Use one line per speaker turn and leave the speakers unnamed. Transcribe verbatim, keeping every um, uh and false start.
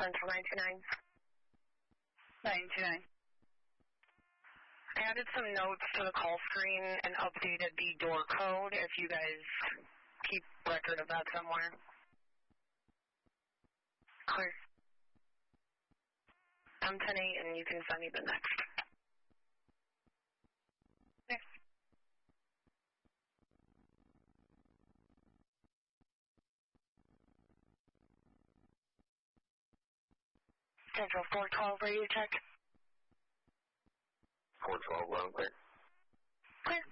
Central nine two nine.
nine two nine.
I added some notes to the call screen and updated the door code if you guys keep record of that somewhere. Clear. I'm ten eight and you can send me the next.
Next.
Central four twelve radio check.
four twelve, loud and clear.
Clear.